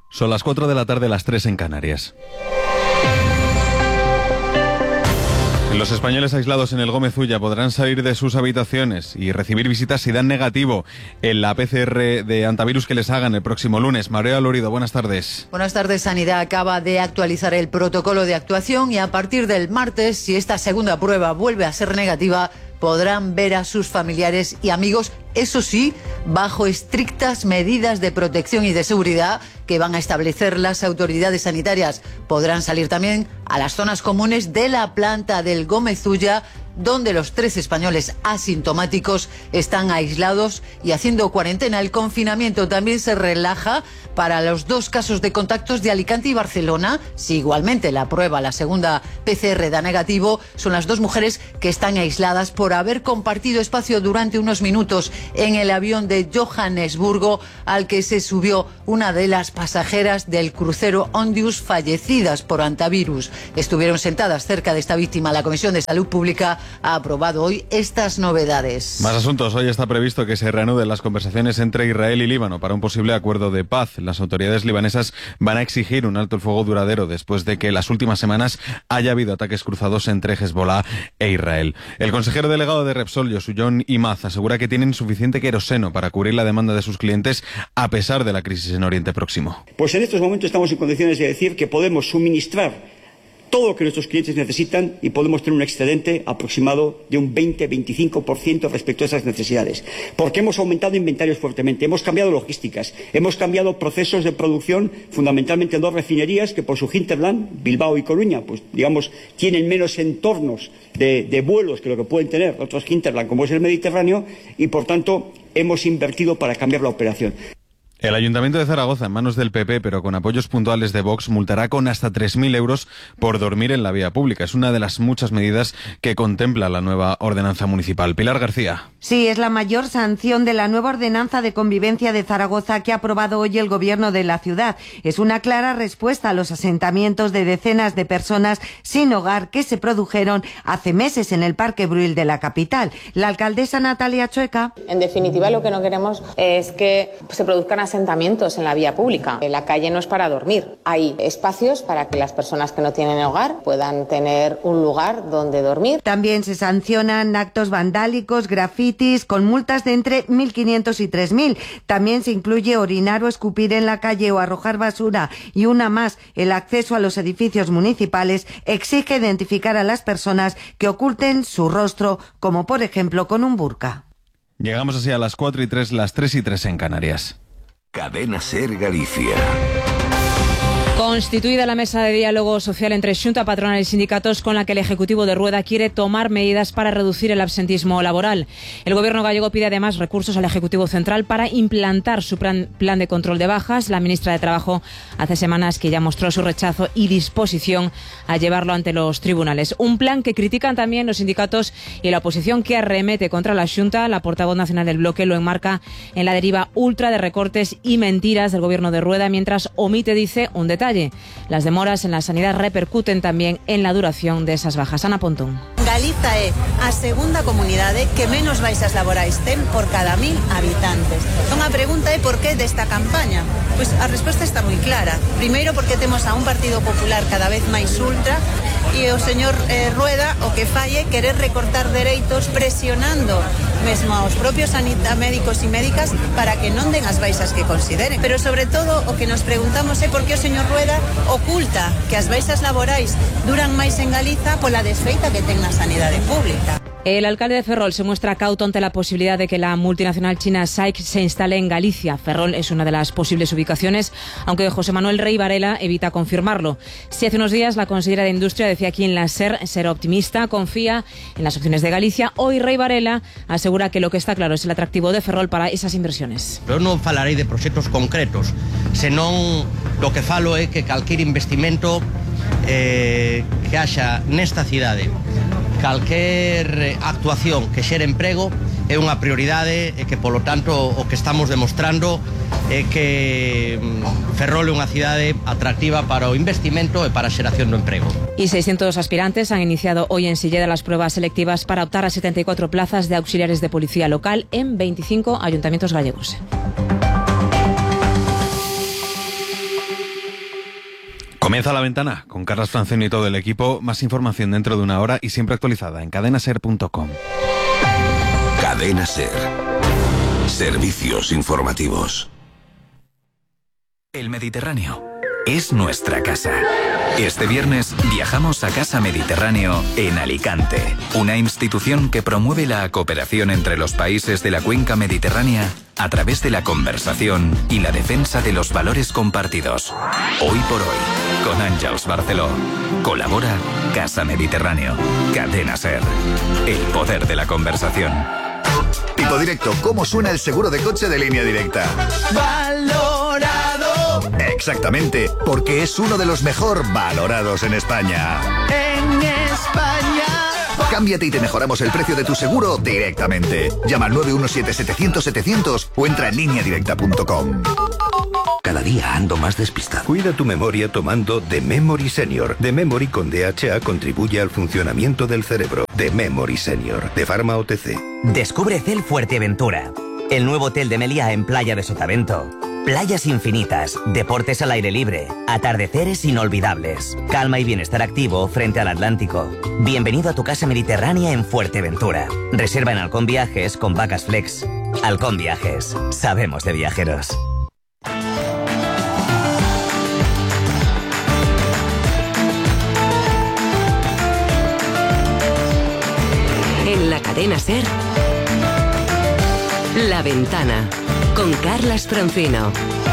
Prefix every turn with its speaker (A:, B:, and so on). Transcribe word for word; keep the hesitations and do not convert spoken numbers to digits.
A: Son las cuatro de la tarde, las tres en Canarias. Los españoles aislados en el Gómez Ulla podrán salir de sus habitaciones y recibir visitas si dan negativo en la P C R de antivirus que les hagan el próximo lunes. María Lorido, buenas tardes.
B: Buenas tardes. Sanidad acaba de actualizar el protocolo de actuación y a partir del martes, si esta segunda prueba vuelve a ser negativa, podrán ver a sus familiares y amigos, eso sí, bajo estrictas medidas de protección y de seguridad que van a establecer las autoridades sanitarias. Podrán salir también a las zonas comunes de la planta del Gómez Ulla, donde los tres españoles asintomáticos están aislados y haciendo cuarentena. El confinamiento también se relaja para los dos casos de contactos de Alicante y Barcelona. Si igualmente la prueba, la segunda P C R, da negativo, son las dos mujeres que están aisladas por haber compartido espacio durante unos minutos en el avión de Johannesburgo al que se subió una de las pasajeras del crucero Ondius, fallecidas por antivirus. Estuvieron sentadas cerca de esta víctima. La Comisión de Salud Pública ha aprobado hoy estas novedades.
A: Más asuntos. Hoy está previsto que se reanuden las conversaciones entre Israel y Líbano para un posible acuerdo de paz. Las autoridades libanesas van a exigir un alto el fuego duradero después de que en las últimas semanas haya habido ataques cruzados entre Hezbollah e Israel. El consejero delegado de Repsol, Yosuyon Imaz, asegura que tienen suficiente queroseno para cubrir la demanda de sus clientes a pesar de la crisis en Oriente Próximo.
C: Pues en estos momentos estamos en condiciones de decir que podemos suministrar todo lo que nuestros clientes necesitan y podemos tener un excedente aproximado de un veinte a veinticinco por ciento respecto a esas necesidades. Porque hemos aumentado inventarios fuertemente, hemos cambiado logísticas, hemos cambiado procesos de producción, fundamentalmente en dos refinerías que por su hinterland, Bilbao y Coruña, pues digamos, tienen menos entornos de, de vuelos que lo que pueden tener otros hinterland como es el Mediterráneo y por tanto hemos invertido para cambiar la operación.
A: El Ayuntamiento de Zaragoza, en manos del P P, pero con apoyos puntuales de Vox, multará con hasta tres mil euros por dormir en la vía pública. Es una de las muchas medidas que contempla la nueva ordenanza municipal. Pilar García.
D: Sí, es la mayor sanción de la nueva ordenanza de convivencia de Zaragoza que ha aprobado hoy el gobierno de la ciudad. Es una clara respuesta a los asentamientos de decenas de personas sin hogar que se produjeron hace meses en el Parque Brühl de la capital. La alcaldesa Natalia Chueca.
E: En definitiva, lo que no queremos es que se produzcan asentamientos en la vía pública. La calle no es para dormir. Hay espacios para que las personas que no tienen hogar puedan tener un lugar donde dormir.
D: También se sancionan actos vandálicos, grafitis, con multas de entre mil quinientos y tres mil. También se incluye orinar o escupir en la calle o arrojar basura. Y una más, el acceso a los edificios municipales exige identificar a las personas que oculten su rostro, como por ejemplo con un burka.
A: Llegamos así a las cuatro y tres, las tres y tres en Canarias.
F: Cadena Ser Galicia.
G: Constituida la mesa de diálogo social entre Xunta, patronal y sindicatos con la que el Ejecutivo de Rueda quiere tomar medidas para reducir el absentismo laboral. El Gobierno gallego pide además recursos al Ejecutivo Central para implantar su plan, plan de control de bajas. La ministra de Trabajo hace semanas que ya mostró su rechazo y disposición a llevarlo ante los tribunales. Un plan que critican también los sindicatos y la oposición, que arremete contra la Xunta. La portavoz nacional del bloque lo enmarca en la deriva ultra de recortes y mentiras del Gobierno de Rueda, mientras omite, dice, un detalle. Las demoras en la sanidad repercuten también en la duración de esas bajas. Ana Pontón.
H: Galiza é a segunda comunidade que menos baixas laborais ten por cada mil habitantes. Unha pregunta é por que desta campaña? Pois a resposta está moi clara. Primeiro porque temos a un Partido Popular cada vez máis ultra e o señor eh, Rueda o que falle querer recortar dereitos presionando mesmo aos propios sanita, médicos e médicas para que non den as baixas que consideren. Pero sobre todo o que nos preguntamos é por que o señor Rueda oculta que as baixas laborais duran máis en Galiza pola desfeita que ten na sanidade pública.
G: El alcalde de Ferrol se muestra cauto ante la posibilidad de que la multinacional china S A I C se instale en Galicia. Ferrol es una de las posibles ubicaciones, aunque José Manuel Rey Varela evita confirmarlo. Si hace unos días la consejera de Industria decía aquí en la SER ser optimista, confía en las opciones de Galicia, hoy Rey Varela asegura que lo que está claro es el atractivo de Ferrol para esas inversiones.
I: Eu non falarei de proxectos concretos, senón lo que falo é que calquer investimento eh, que haxa nesta cidade, calquer actuación que xere emprego é unha prioridade e que, polo tanto, o que estamos demostrando é que Ferrol é unha cidade atractiva para o investimento e para a xeración do emprego.
G: Y seiscientos aspirantes han iniciado hoy en Silleda las pruebas selectivas para optar a setenta y cuatro plazas de auxiliares de policía local en veinticinco ayuntamientos gallegos.
A: Comienza La Ventana con Carlas Francino y todo el equipo. Más información dentro de una hora y siempre actualizada en cadena ser punto com.
F: Cadena Ser. Servicios informativos.
J: El Mediterráneo es nuestra casa. Este viernes viajamos a Casa Mediterráneo en Alicante, una institución que promueve la cooperación entre los países de la cuenca mediterránea a través de la conversación y la defensa de los valores compartidos. Hoy por hoy, con Àngels Barceló. Colabora Casa Mediterráneo. Cadena Ser. El poder de la conversación.
K: Tipo Directo, ¿cómo suena el seguro de coche de Línea Directa? ¡Valorado! Exactamente, porque es uno de los mejor valorados en España. ¡En España! Cámbiate y te mejoramos el precio de tu seguro directamente. Llama al nueve uno siete setecientos setecientos o entra en línea directa punto com.
F: Cada día ando más despistado.
L: Cuida tu memoria tomando The Memory Senior. The Memory con D H A contribuye al funcionamiento del cerebro. The Memory Senior, de Pharma O T C.
M: Descubre Cel Fuerteventura, el nuevo hotel de Meliá en Playa de Sotavento. Playas infinitas, deportes al aire libre, atardeceres inolvidables, calma y bienestar activo frente al Atlántico. Bienvenido a tu casa mediterránea en Fuerteventura. Reserva en Halcón Viajes con Vacas Flex. Halcón Viajes, sabemos de viajeros.
N: En la cadena Ser, La Ventana, con Carlas Francino.